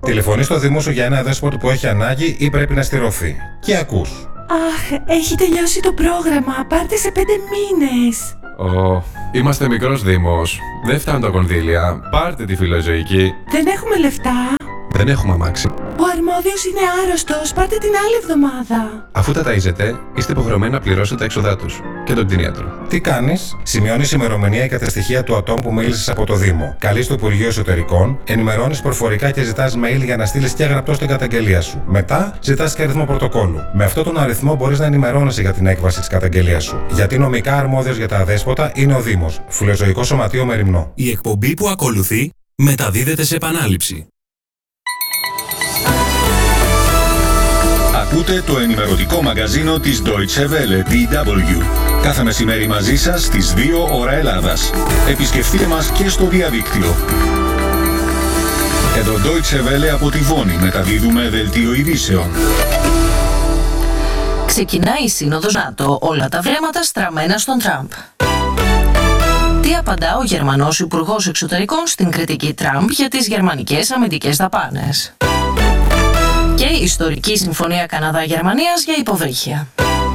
Τηλεφωνείς στο Δήμο σου για ένα δέσποτο που έχει ανάγκη ή πρέπει να στηρωθεί. Και ακούς. Αχ, έχει τελειώσει το πρόγραμμα. Πάρτε σε 5 μήνες. Είμαστε μικρός Δήμος. Δεν φτάνουν τα κονδύλια. Πάρτε τη φιλοζωική. Δεν έχουμε λεφτά. Δεν έχουμε αμάξι. Ο αρμόδιος είναι άρρωστος. Πάρτε την άλλη εβδομάδα. Αφού τα ταΐζετε, είστε υποχρεωμένοι να πληρώσετε τα έξοδά τους και τον κτηνίατρο. Τι κάνεις? Σημειώνεις ημερομηνία και τα στοιχεία του ατόμου που μίλησες από το Δήμο. Καλείς το Υπουργείο Εσωτερικών, ενημερώνεις προφορικά και ζητάς mail για να στείλεις και γραπτό την καταγγελία σου. Μετά ζητάς και αριθμό πρωτοκόλλου. Με αυτόν τον αριθμό μπορείς να ενημερώνεσαι για την έκβαση της καταγγελίας σου. Γιατί νομικά αρμόδιος για τα αδέσποτα είναι ο Δήμος. Φιλοζωικό Σωματείο Μεριμνό. Η εκπομπή που ακολουθεί μεταδίδεται σε επανάληψη. Ακούτε το ενημερωτικό μαγκαζίνο της Deutsche Welle, DW. Κάθε μεσημέρι μαζί σας στις 2 ώρα Ελλάδας. Επισκεφτείτε μας και στο διαδίκτυο. Εδώ Deutsche Welle από τη Βόνη μεταδίδουμε δελτίο ειδήσεων. Ξεκινάει η Σύνοδος ΝΑΤΟ, όλα τα βλέμματα στραμμένα στον Τραμπ. Τι απαντά ο Γερμανός Υπουργός Εξωτερικών στην κριτική Τραμπ για τις γερμανικές αμυντικές δαπάνες. Και ιστορική συμφωνία Καναδά-Γερμανίας για υποβρύχια.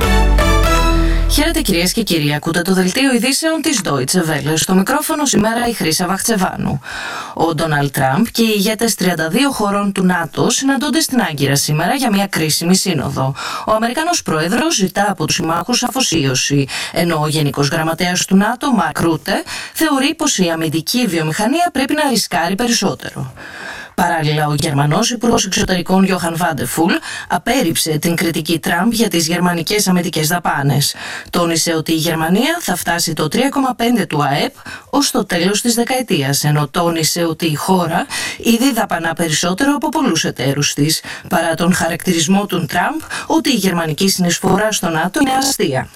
Χαίρετε κυρίες και κύριοι, ακούτε το δελτίο ειδήσεων της Deutsche Welle. Στο μικρόφωνο σήμερα η Χρύσα Βαχτσεβάνου. Ο Ντόναλντ Τραμπ και οι ηγέτες 32 χωρών του ΝΑΤΟ συναντώνται στην Άγκυρα σήμερα για μια κρίσιμη σύνοδο. Ο Αμερικανός Πρόεδρος ζητά από τους συμμάχους αφοσίωση, ενώ ο Γενικός Γραμματέας του ΝΑΤΟ, Μαρκ Ρούτε, θεωρεί πως η αμυντική βιομηχανία πρέπει να ρισκάρει περισσότερο. Παράλληλα, ο Γερμανός Υπουργός Εξωτερικών Γιόχαν Βάντεφουλ απέρριψε την κριτική Τραμπ για τις γερμανικές αμυντικές δαπάνες. Τόνισε ότι η Γερμανία θα φτάσει το 3,5% του ΑΕΠ ως το τέλος της δεκαετίας, ενώ τόνισε ότι η χώρα ήδη δαπανά περισσότερο από πολλούς εταίρους της, παρά τον χαρακτηρισμό του Τραμπ ότι η γερμανική συνεισφορά στο ΝΑΤΟ είναι αστεία.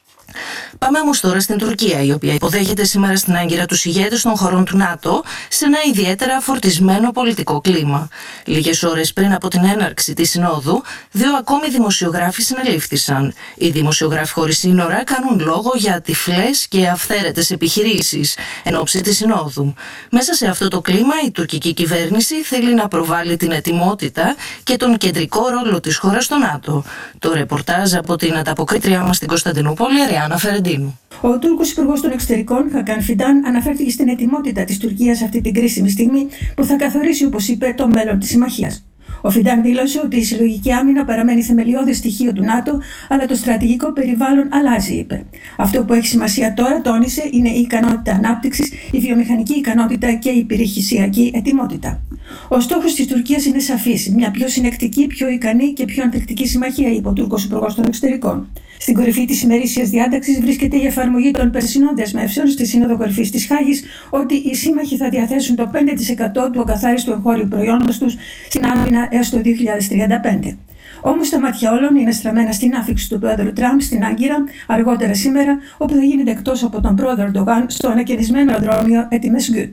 Πάμε όμως τώρα στην Τουρκία, η οποία υποδέχεται σήμερα στην Άγκυρα τους ηγέτες των χωρών του ΝΑΤΟ σε ένα ιδιαίτερα φορτισμένο πολιτικό κλίμα. Λίγες ώρες πριν από την έναρξη της συνόδου, 2 ακόμη δημοσιογράφοι συνελήφθησαν. Οι δημοσιογράφοι χωρίς σύνορα κάνουν λόγο για τυφλές και αυθαίρετες επιχειρήσεις εν ώψη της συνόδου. Μέσα σε αυτό το κλίμα, η τουρκική κυβέρνηση θέλει να προβάλλει την ετοιμότητα και τον κεντρικό ρόλο της χώρας στο ΝΑΤΟ. Το ρεπορτάζ από την ανταποκρίτριά μας στην Κωνσταντινούπολη, Αριάννα Φερεντίνου. Ο Τούρκος Υπουργός των Εξωτερικών, Χακάν Φιντάν, αναφέρθηκε στην ετοιμότητα της Τουρκίας αυτή την κρίσιμη στιγμή που θα καθορίσει, όπως είπε, το μέλλον της συμμαχίας. Ο Φιντάν δήλωσε ότι η συλλογική άμυνα παραμένει θεμελιώδες στοιχείο του ΝΑΤΟ, αλλά το στρατηγικό περιβάλλον αλλάζει, είπε. Αυτό που έχει σημασία τώρα, τόνισε, είναι η ικανότητα ανάπτυξης, η βιομηχανική ικανότητα και η επιχειρησιακή ετοιμότητα. Ο στόχος της Τουρκίας είναι σαφής: μια πιο συνεκτική, πιο ικανή και πιο ανθεκτική συμμαχία, είπε ο Τούρκος Υπουργός των Εξωτερικών. Στην κορυφή της ημερήσιας διάταξης βρίσκεται η εφαρμογή των περσινών δεσμεύσεων στη Σύνοδο Κορυφής της Χάγης ότι οι σύμμαχοι θα διαθέσουν το 5% του ακαθάριστου εγχώριου προϊόντος τους στην άμυνα έως το 2035. Όμως τα μάτια όλων είναι στραμμένα στην άφιξη του πρόεδρου Τραμπ στην Άγκυρα αργότερα σήμερα, όπου θα γίνεται εκτός από τον πρόεδρο Ερντογάν στο ανακαινισμένο αεροδρόμιο Ετιμεσγκούτ.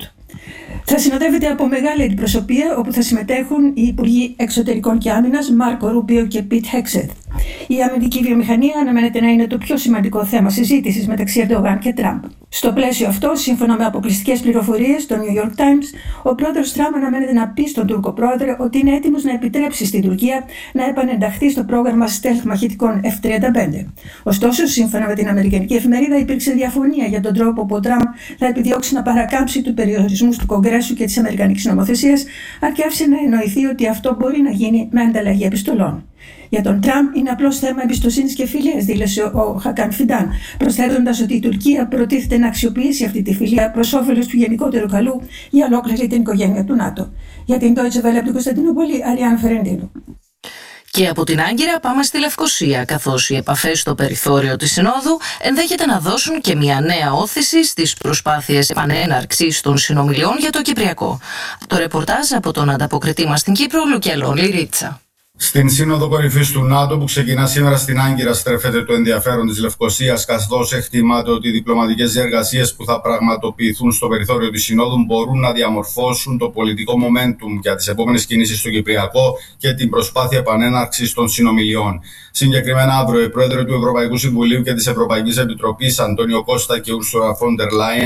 Θα συνοδεύεται από μεγάλη αντιπροσωπεία, όπου θα συμμετέχουν οι Υπουργοί Εξωτερικών και Άμυνας Μάρκο Ρούμπιο και Πιτ Χέξετ. Η αμυντική βιομηχανία αναμένεται να είναι το πιο σημαντικό θέμα συζήτησης μεταξύ Ερντογάν και Τραμπ. Στο πλαίσιο αυτό, σύμφωνα με αποκλειστικές πληροφορίες στο New York Times, ο πρόεδρος Τραμπ αναμένεται να πει στον Τούρκο πρόεδρο ότι είναι έτοιμος να επιτρέψει στην Τουρκία να επανενταχθεί στο πρόγραμμα stealth μαχητικών F-35. Ωστόσο, σύμφωνα με την Αμερικανική εφημερίδα, υπήρξε διαφωνία για τον τρόπο που ο Τραμπ θα επιδιώξει να παρακάμψει τους περιορισμούς του Κογκρέσου και της Αμερικανικής νομοθεσίας, αρκεί άφησε να εννοηθεί ότι αυτό μπορεί να γίνει με ανταλλαγή επιστολών. Για τον Τραμπ είναι απλώς θέμα εμπιστοσύνης και φιλίας, δήλωσε ο Χακάν Φιντάν, προσθέτοντας ότι η Τουρκία προτίθεται να αξιοποιήσει αυτή τη φιλία προς όφελος του γενικότερου καλού για ολόκληρη την οικογένεια του ΝΑΤΟ. Για την Deutsche Welle από την Κωνσταντινούπολη, Αριάννα Φερεντίνου. Και από την Άγκυρα πάμε στη Λευκοσία, καθώς οι επαφές στο περιθώριο της Συνόδου ενδέχεται να δώσουν και μια νέα όθηση στις προσπάθειες επανέναρξης των συνομιλιών για το Κυπριακό. Το ρεπορτάζ από τον ανταποκριτή μας στην Κύπρο, Λουκελόν Λιρίτσα. Στην Σύνοδο Κορυφής του ΝΑΤΟ που ξεκινά σήμερα στην Άγκυρα στρέφεται το ενδιαφέρον της Λευκοσίας, καθώς εκτιμάται ότι οι διπλωματικές διεργασίες που θα πραγματοποιηθούν στο περιθώριο της Συνόδου μπορούν να διαμορφώσουν το πολιτικό momentum για τις επόμενες κινήσεις στο Κυπριακό και την προσπάθεια επανέναρξης των συνομιλιών. Συγκεκριμένα, αύριο οι πρόεδροι του Ευρωπαϊκού Συμβουλίου και της Ευρωπαϊκής Επιτροπής, Αντώνιο Κώστα και Ούρσουλα φον ντερ Λάιεν,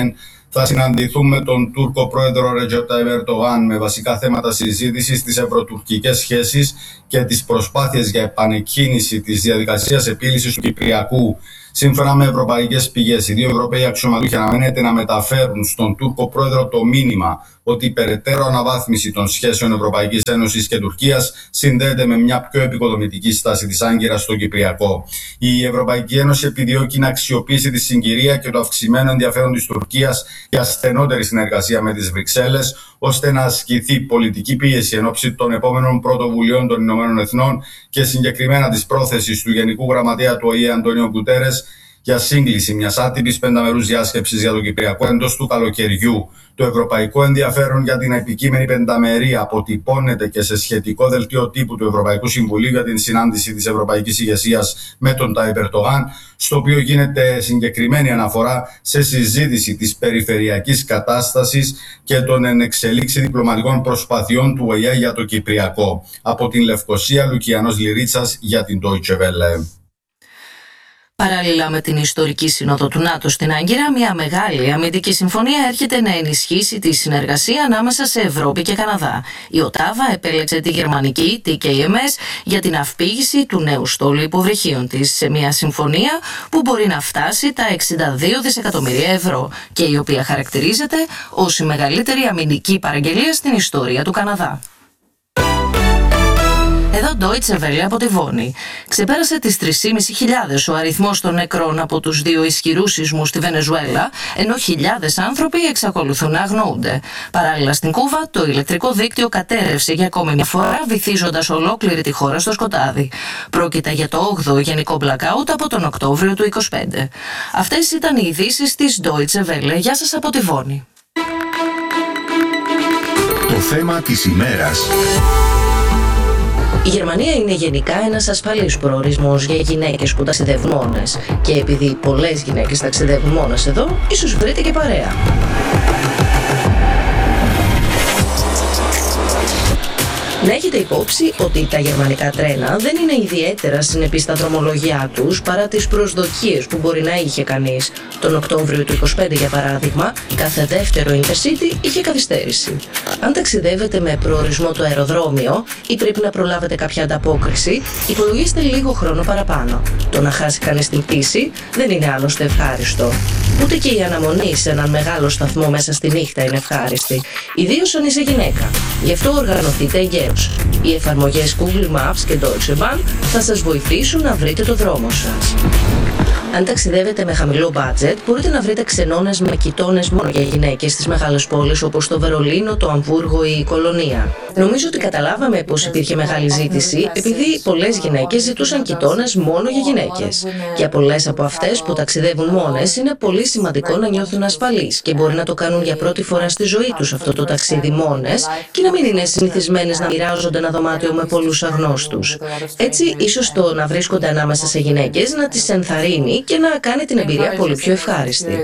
θα συναντηθούν με τον Τούρκο πρόεδρο Ρετζέπ Ταϊπ Ερντογάν με βασικά θέματα συζήτησης τις ευρωτουρκικές σχέσεις και τις προσπάθειες για επανεκκίνηση της διαδικασίας επίλυσης του Κυπριακού. Σύμφωνα με ευρωπαϊκές πηγές, οι δύο Ευρωπαίοι αξιωματούχοι αναμένεται να μεταφέρουν στον Τούρκο πρόεδρο το μήνυμα ότι η περαιτέρω αναβάθμιση των σχέσεων Ευρωπαϊκής Ένωσης και Τουρκίας συνδέεται με μια πιο επικοδομητική στάση της Άγκυρας στο Κυπριακό. Η Ευρωπαϊκή Ένωση επιδιώκει να αξιοποιήσει τη συγκυρία και το αυξημένο ενδιαφέρον της Τουρκίας για στενότερη συνεργασία με τις Βρυξέλλες, ώστε να ασκηθεί πολιτική πίεση εν ώψη των επόμενων πρωτοβουλειών των Ηνωμένων Εθνών και συγκεκριμένα της πρόθεσης του Γενικού Γραμματέα του ΟΗΕ Αντώνιο Γκουτέρες για σύγκληση μιας άτυπης πενταμερούς διάσκεψης για το Κυπριακό εντός του καλοκαιριού. Το ευρωπαϊκό ενδιαφέρον για την επικείμενη πενταμερή αποτυπώνεται και σε σχετικό δελτίο τύπου του Ευρωπαϊκού Συμβουλίου για την συνάντηση της Ευρωπαϊκής Ηγεσίας με τον Ταϊπ Ερντογάν, στο οποίο γίνεται συγκεκριμένη αναφορά σε συζήτηση της περιφερειακής κατάστασης και των ενεξελίξη διπλωματικών προσπαθειών του ΟΗΕ για το Κυπριακό. Από την Λευκοσία, Λουκιανός Λυρίτσας για την Deutsche Welle. Παράλληλα με την ιστορική σύνοδο του ΝΑΤΟ στην Άγκυρα, μια μεγάλη αμυντική συμφωνία έρχεται να ενισχύσει τη συνεργασία ανάμεσα σε Ευρώπη και Καναδά. Η Οτάβα επέλεξε τη γερμανική TKMS για την αυπήγηση του νέου στόλου υποβρυχίων της, σε μια συμφωνία που μπορεί να φτάσει τα 62 δισεκατομμύρια ευρώ και η οποία χαρακτηρίζεται ως η μεγαλύτερη αμυντική παραγγελία στην ιστορία του Καναδά. Εδώ Deutsche Welle από τη Βόνη. Ξεπέρασε τις 3.500 ο αριθμός των νεκρών από τους δύο ισχυρούς σεισμούς στη Βενεζουέλα, ενώ χιλιάδες άνθρωποι εξακολουθούν να αγνοούνται. Παράλληλα στην Κούβα, το ηλεκτρικό δίκτυο κατέρρευσε για ακόμη μια φορά, βυθίζοντας ολόκληρη τη χώρα στο σκοτάδι. Πρόκειται για το 8ο γενικό blackout από τον Οκτώβριο του 2025. Αυτές ήταν οι ειδήσεις της Deutsche Welle. Γεια σας από τη Βόνη. Το θέμα της ημέρας. Η Γερμανία είναι γενικά ένας ασφαλής προορισμός για γυναίκες που ταξιδεύουν μόνες. Και επειδή πολλές γυναίκες ταξιδεύουν μόνες εδώ, ίσως βρείτε και παρέα. Να έχετε υπόψη ότι τα γερμανικά τρένα δεν είναι ιδιαίτερα συνεπή στα δρομολογιά τους παρά τις προσδοκίες που μπορεί να είχε κανείς. Τον Οκτώβριο του 25, για παράδειγμα, κάθε δεύτερο Intercity είχε καθυστέρηση. Αν ταξιδεύετε με προορισμό το αεροδρόμιο ή πρέπει να προλάβετε κάποια ανταπόκριση, υπολογίστε λίγο χρόνο παραπάνω. Το να χάσει κανείς την πτήση δεν είναι άλλωστε ευχάριστο. Ούτε και η αναμονή σε έναν μεγάλο σταθμό μέσα στη νύχτα είναι ευχάριστη, ιδίως αν είσαι γυναίκα. Γι' αυτό οργανωθείτε εγκαίρως. Οι εφαρμογές Google Maps και Deutsche Bahn θα σας βοηθήσουν να βρείτε το δρόμο σας. Αν ταξιδεύετε με χαμηλό budget, μπορείτε να βρείτε ξενώνες με κοιτώνες μόνο για γυναίκες στις μεγάλες πόλεις όπως το Βερολίνο, το Αμβούργο ή η Κολονία. Νομίζω ότι καταλάβαμε πως υπήρχε μεγάλη ζήτηση επειδή πολλές γυναίκες ζητούσαν κοιτώνες μόνο για γυναίκες. Για πολλές από αυτές που ταξιδεύουν μόνες είναι πολύ σημαντικό να νιώθουν ασφαλείς και μπορεί να το κάνουν για πρώτη φορά στη ζωή τους αυτό το ταξίδι μόνες και να μην είναι συνηθισμένες να μοιράζονται ένα δωμάτιο με πολλούς αγνώστους. Έτσι, ίσως το να βρίσκονται ανάμεσα σε γυναίκες να τις ενθαρρύνει και να κάνει την εμπειρία πολύ πιο ευχάριστη.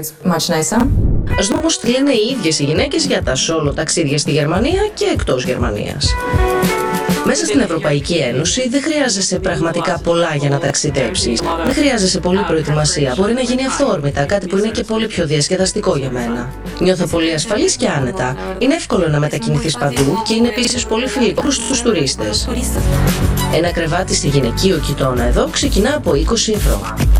Ας δούμε όμως τι λένε οι ίδιες οι γυναίκες για τα solo ταξίδια στη Γερμανία και εκτός Γερμανίας. Μέσα στην Ευρωπαϊκή Ένωση δεν χρειάζεσαι πραγματικά πολλά για να ταξιδέψεις. Δεν χρειάζεσαι πολλή προετοιμασία. Μπορεί να γίνει αυθόρμητα, κάτι που είναι και πολύ πιο διασκεδαστικό για μένα. Νιώθω πολύ ασφαλής και άνετα. Είναι εύκολο να μετακινηθείς παντού και είναι επίσης πολύ φιλικό προς τους τουρίστες. Ένα κρεβάτι σε γυναικείο κοιτώνα εδώ ξεκινά από 20 ευρώ.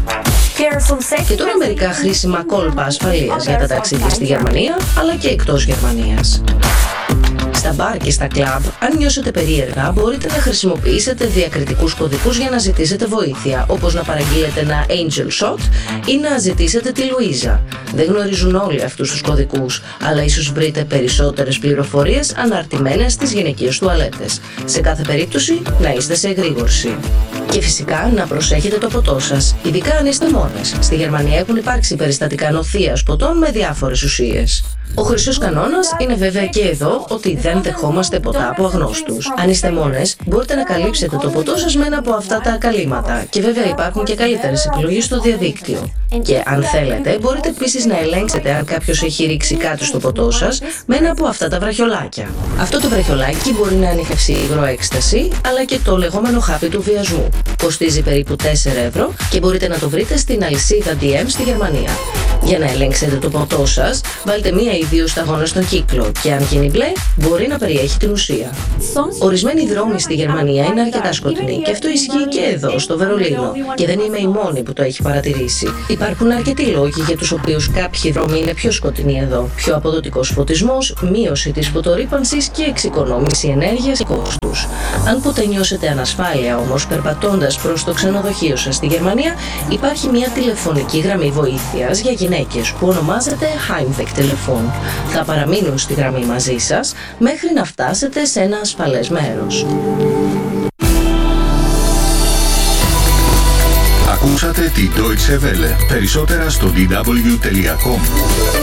Και τώρα μερικά χρήσιμα κόλπα ασφαλείας για τα ταξίδια στη Γερμανία αλλά και εκτός Γερμανίας. Στα μπαρ και στα κλαμπ, αν νιώσετε περίεργα, μπορείτε να χρησιμοποιήσετε διακριτικούς κωδικούς για να ζητήσετε βοήθεια, όπως να παραγγείλετε ένα Angel Shot ή να ζητήσετε τη Λουίζα. Δεν γνωρίζουν όλοι αυτούς τους κωδικούς, αλλά ίσως βρείτε περισσότερες πληροφορίες αναρτημένες στις γυναικείες τουαλέτες. Σε κάθε περίπτωση, να είστε σε εγρήγορση. Και φυσικά να προσέχετε το ποτό σας, ειδικά αν είστε μόνες. Στη Γερμανία έχουν υπάρξει περιστατικά νοθείας ποτών με διάφορες ουσίες. Ο χρυσός κανόνας είναι βέβαια και εδώ ότι δεν δεχόμαστε ποτά από αγνώστους. Αν είστε μόνες, μπορείτε να καλύψετε το ποτό σας με ένα από αυτά τα καλύματα. Και βέβαια υπάρχουν και καλύτερες επιλογές στο διαδίκτυο. Και αν θέλετε, μπορείτε επίσης να ελέγξετε αν κάποιος έχει ρίξει κάτι στο ποτό σας με ένα από αυτά τα βραχιολάκια. Αυτό το βραχιολάκι μπορεί να ανιχνεύσει υγροέκσταση, αλλά και το λεγόμενο χάπι του βιασμού. Κοστίζει περίπου 4 ευρώ και μπορείτε να το βρείτε στην αλυσίδα DM στη Γερμανία. Για να ελέγξετε το ποτό σας, βάλτε 1 ή 2 σταγόνες στον κύκλο και αν γίνει μπλε, μπορεί να περιέχει την ουσία. Ορισμένοι δρόμοι στη Γερμανία είναι αρκετά σκοτεινοί και αυτό ισχύει και εδώ, στο Βερολίνο. Και δεν είμαι η μόνη που το έχει παρατηρήσει. Υπάρχουν αρκετοί λόγοι για τους οποίους κάποιοι δρόμοι είναι πιο σκοτεινοί εδώ. Πιο αποδοτικός φωτισμός, μείωση της φωτορρύπανσης και εξοικονόμηση ενέργειας και κόστους. Αν ποτέ νιώσετε ανασφάλεια όμως περπατώντας προς το ξενοδοχείο σας στη Γερμανία, υπάρχει μια τηλεφωνική γραμμή βοήθειας για γυναίκες που ονομάζεται Heimweg Telefon. Θα παραμείνουν στη γραμμή μαζί σας μέχρι να φτάσετε σε ένα ασφαλές μέρος. Ακούσατε τη Deutsche Welle. Περισσότερα στο dw.com.